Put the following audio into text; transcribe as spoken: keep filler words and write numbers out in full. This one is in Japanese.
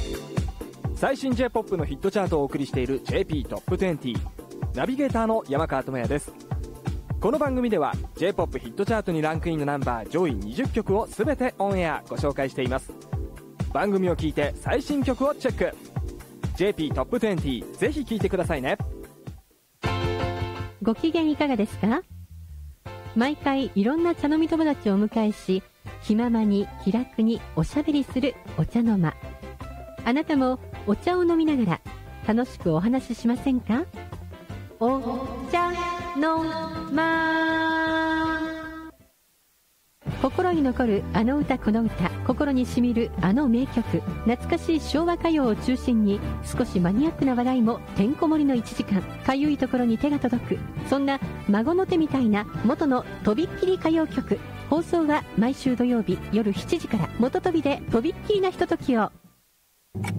最新 ジェイポップ のヒットチャートをお送りしている ジェーピー トップにじゅう。ナビゲーターの山川智也です。この番組では ジェイポップ ヒットチャートにランクインのナンバー上位にじゅっきょくを全てオンエアご紹介しています。番組を聞いて最新曲をチェック。 ジェーピー トップにじゅう、ぜひ聞いてくださいね。 ご機嫌いかがですか？毎回いろんな茶飲み友達をお迎えし、気ままに気楽におしゃべりするお茶の間。あなたもお茶を飲みながら楽しくお話ししませんか？お茶の間。心に残るあの歌この歌、心にしみるあの名曲、懐かしい昭和歌謡を中心に少しマニアックな話題もてんこ盛りのいちじかん。かゆいところに手が届く、そんな孫の手みたいな元のとびっきり歌謡曲。放送は毎週土曜日夜しちじから。元飛びでとびっきりなひとときを。